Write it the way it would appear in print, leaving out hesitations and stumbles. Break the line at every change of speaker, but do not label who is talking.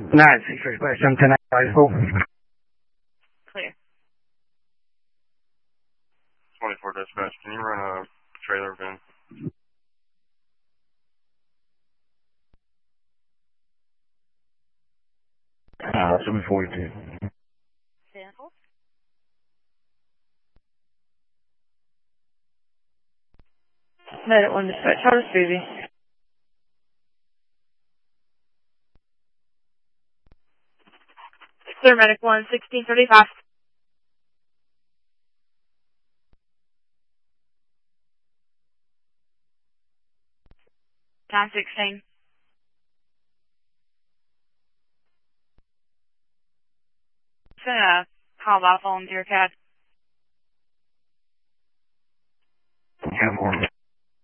963 Splash 710
Clear.
24 dispatch, can you run a trailer bin?
Should be 42.
Sample. Medic 1 dispatch, how is Susie? Clear, Medic 1, 1635. Time 16. Send a call by phone to your CAD.
California.